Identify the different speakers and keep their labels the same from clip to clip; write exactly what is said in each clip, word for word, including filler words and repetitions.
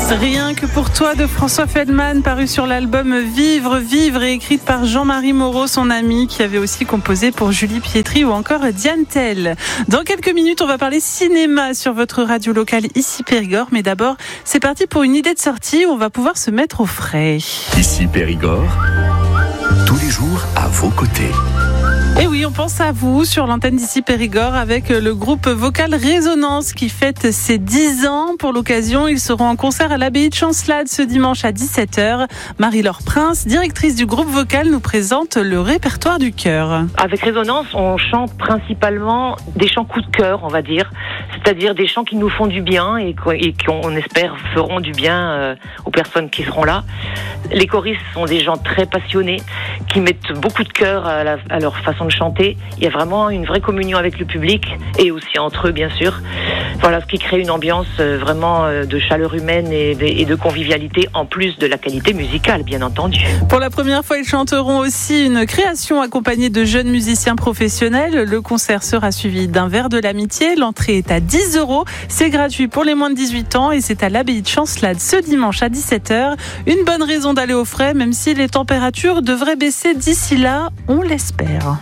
Speaker 1: Rien que pour toi de François Feldman, paru sur l'album Vivre, Vivre et écrite par Jean-Marie Moreau, son ami, qui avait aussi composé pour Julie Pietri ou encore Diane Tell. Dans quelques minutes, on va parler cinéma sur votre radio locale ici Périgord. Mais d'abord, c'est parti pour une idée de sortie où on va pouvoir se mettre au frais.
Speaker 2: Ici Périgord, tous les jours à vos côtés.
Speaker 1: Et oui, on pense à vous sur l'antenne d'ici Périgord avec le groupe vocal Résonance qui fête ses dix ans. Pour l'occasion, ils seront en concert à l'abbaye de Chancelade ce dimanche à dix-sept heures. Marie-Laure Prince, directrice du groupe vocal, nous présente le répertoire du cœur.
Speaker 3: Avec Résonance, on chante principalement des chants coup de cœur, on va dire. C'est-à-dire des chants qui nous font du bien et qu'on espère feront du bien aux personnes qui seront là. Les choristes sont des gens très passionnés qui mettent beaucoup de cœur à, la, à leur façon de chanter. Il y a vraiment une vraie communion avec le public et aussi entre eux, bien sûr. Voilà, ce qui crée une ambiance vraiment de chaleur humaine et de, et de convivialité, en plus de la qualité musicale, bien entendu.
Speaker 1: Pour la première fois, ils chanteront aussi une création accompagnée de jeunes musiciens professionnels. Le concert sera suivi d'un verre de l'amitié. L'entrée est à dix euros. C'est gratuit pour les moins de dix-huit ans et c'est à l'abbaye de Chancelade ce dimanche à dix-sept heures. Une bonne raison d'aller au frais, même si les températures devraient baisser d'ici là, on l'espère.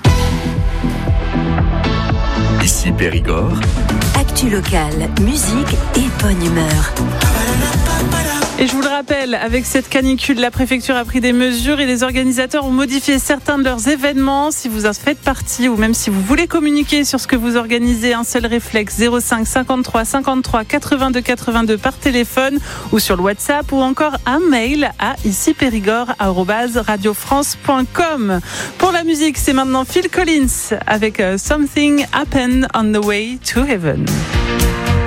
Speaker 2: Ici Périgord,
Speaker 4: actu locale, musique et bonne humeur.
Speaker 1: Et je vous le rappelle, avec cette canicule, la préfecture a pris des mesures et les organisateurs ont modifié certains de leurs événements. Si vous en faites partie ou même si vous voulez communiquer sur ce que vous organisez, un seul réflexe, zéro cinq cinquante-trois cinquante-trois quatre-vingt-deux quatre-vingt-deux par téléphone ou sur le WhatsApp ou encore un mail à ici périgord arobase radio france point com. Pour la musique, c'est maintenant Phil Collins avec Something Happened on the Way to Heaven.